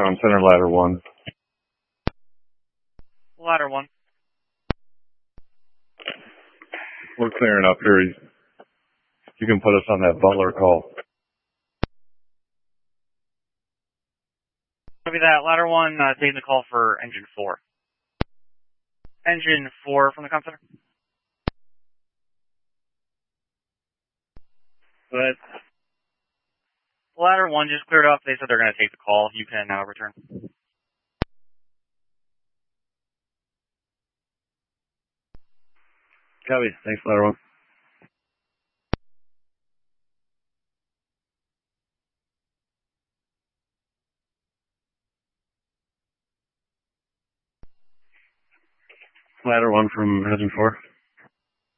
Comm Center, ladder 1. Ladder 1. We're clearing up here. You can put us on that Butler call. Copy that. Ladder 1, taking the call for engine 4. Engine 4 from the comm center. Good. Ladder 1 just cleared up. They said they're going to take the call. You can return. Copy. Thanks, ladder 1. Ladder 1 from engine 4.